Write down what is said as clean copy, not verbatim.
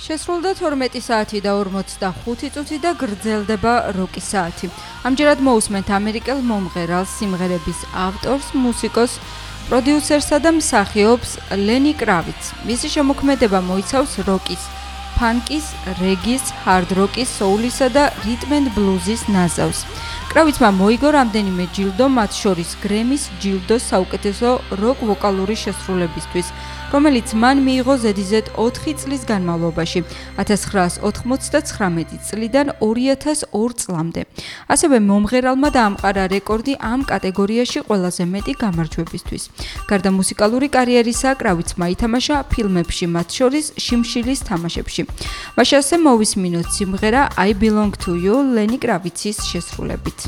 შესრულდა 12 საათი და 45 წუთი და გრძელდება როკის საათი. ამჯერად მოусმენთ ამერიკელ მომღერალს, სიმღერების ავტორს, მუსიკოს, პროდიუსერსა და მსახიობს ლენი კრავიც. მისი შემოქმედება მოიცავს როკის, ფანკის, რეგის, ჰარდ როკის, soul-ისა და რიტმ ენდ ბლუზის ნაზავს. კრავიცმა მოიგო რამდენიმე ჯილდო, მათ შორის გრემის ჯილდო საუკეთესო როკ ვოკალური შესრულებისთვის, რომელიც მან მიიღო ზედიზედ 4 წლის განმავლობაში, 1999 წლიდან 2002 წლამდე. ასევე მომღერალმა დაამყარა რეკორდი ამ კატეგორიაში ყველაზე მეტი გამარჯვებისთვის. გარდა მუსიკალური კარიერისა, კრავიცმა ითამაშა ფილმებში, მათ შორის შიმშილის თამაშებში. მაშასე მოვისმინოთ სიმღერა I Belong to You ლენი კრავიცის შესრულებით.